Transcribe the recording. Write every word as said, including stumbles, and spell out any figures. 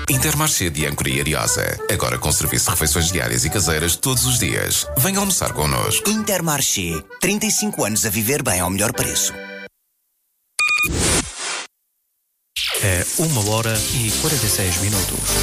Intermarché de Âncora e Ariosa. Agora com serviço de refeições diárias e caseiras todos os dias. Venha almoçar connosco. Intermarché. trinta e cinco anos a viver bem ao melhor preço. É uma hora e quarenta e seis minutos.